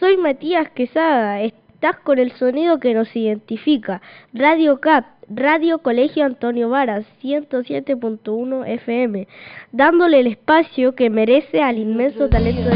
Soy Matías Quesada, estás con el sonido que nos identifica. Radio CAP, Radio Colegio Antonio Varas, 107.1 FM, dándole el espacio que merece al inmenso talento de